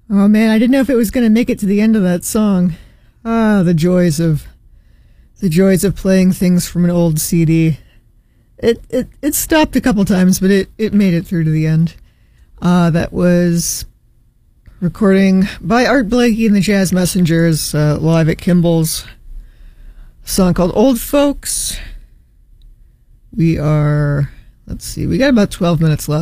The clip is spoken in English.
Oh man, I didn't know if it was going to make it to the end of that song. Ah, the joys of playing things from an old CD. It stopped a couple times, but it made it through to the end. That was recording by Art Blakey and the Jazz Messengers live at Kimball's. A song called Old Folks. We got about 12 minutes left.